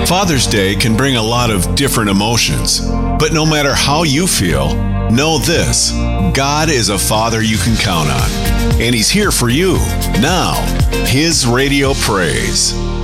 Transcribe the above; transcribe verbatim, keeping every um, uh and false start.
Father's Day can bring a lot of different emotions, but no matter how you feel, know this: God is a Father you can count on, and He's here for you now. His Radio Praise.